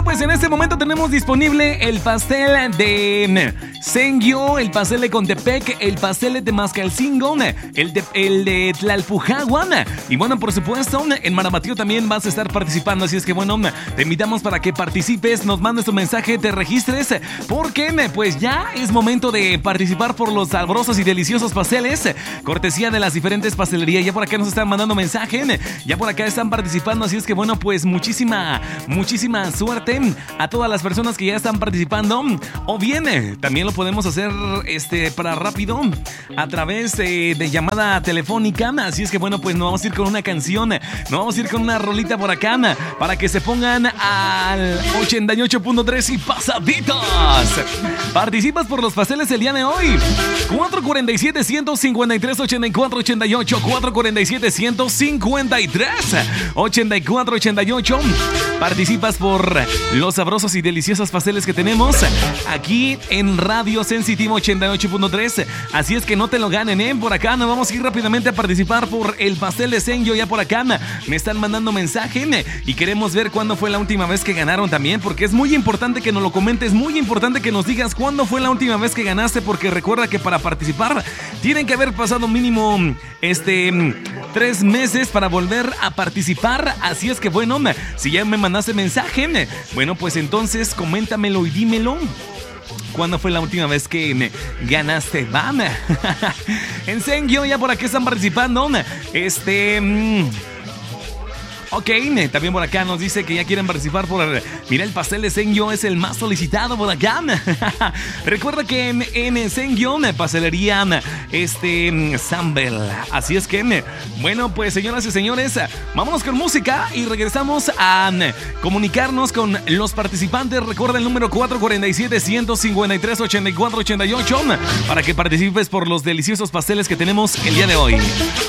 pues en este momento tenemos disponible el pastel de Sengyo, el pastel de Contepec, el pastel de Temascalcingo, el de Tlalpujagua. Y bueno, por supuesto, en Marabatío también vas a estar participando. Así es que bueno, te invitamos para que participes, nos mandes tu mensaje, te registres, porque pues ya es momento de participar por los sabrosos y deliciosos pasteles, cortesía de las diferentes pastelerías. Ya por acá nos están mandando mensaje, ya por acá están participando. Así es que bueno, pues muchísima suerte a todas las personas que ya están participando. O bien, también lo podemos hacer para rápido a través de llamada telefónica. Así es que bueno, pues nos vamos a ir con una canción, nos vamos a ir con una rolita por acá para que se pongan al 88.3 y pasaditos. Participas por los pasteles el día de hoy. 447-153-8488, 447-153-8488. Participas por los sabrosos y deliciosos pasteles que tenemos aquí en Radio Sensitive 88.3. Así es que no te lo ganen, Por acá nos vamos a ir rápidamente a participar por el pastel de Sengyo. Ya por acá me están mandando mensaje y queremos ver cuándo fue la última vez que ganaron también, porque es muy importante que nos lo comentes, muy importante que nos digas cuándo fue la última vez que ganaste, porque recuerda que para participar tienen que haber pasado mínimo 3 meses para volver a participar. Así es que bueno, si ya me mandaste mensaje, bueno, pues entonces coméntamelo y dímelo. ¿Cuándo fue la última vez que ganaste? ¡Vamos! En Sengyo ya por aquí están participando. Ok, también por acá nos dice que ya quieren participar por... Mira, el pastel de Sengyo es el más solicitado por acá. Recuerda que en Sengyo pastelería Sambel. Así es que, bueno, pues señoras y señores, vámonos con música y regresamos a comunicarnos con los participantes. Recuerda el número 447-153-8488 para que participes por los deliciosos pasteles que tenemos el día de hoy.